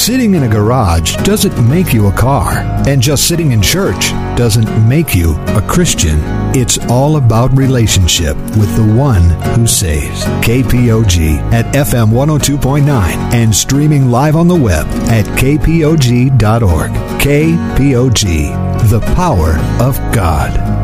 Sitting in a garage doesn't make you a car, and just sitting in church doesn't make you a Christian. It's all about relationship with the one who saves. KPOG at FM 102.9 and streaming live on the web at kpog.org. KPOG, the power of God.